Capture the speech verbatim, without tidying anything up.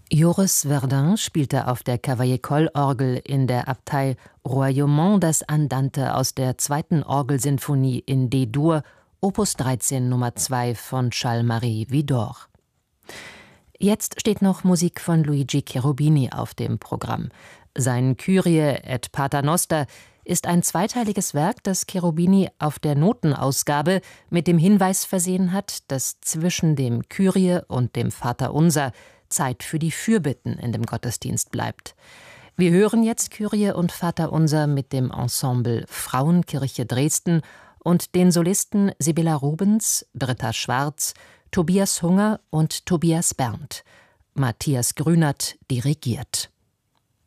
Joris Verdun spielte auf der Cavaillé-Coll-Orgel in der Abtei Royaumont das Andante aus der zweiten Orgelsinfonie in D-Dur, Opus dreizehn Nummer zwei von Charles-Marie Widor. Jetzt steht noch Musik von Luigi Cherubini auf dem Programm. Sein Kyrie et Paternoster ist ein zweiteiliges Werk, das Cherubini auf der Notenausgabe mit dem Hinweis versehen hat, dass zwischen dem Kyrie und dem Vaterunser Zeit für die Fürbitten in dem Gottesdienst bleibt. Wir hören jetzt Kyrie und Vaterunser mit dem Ensemble Frauenkirche Dresden und den Solisten Sibylla Rubens, Britta Schwarz, Tobias Hunger und Tobias Berndt. Matthias Grünert dirigiert.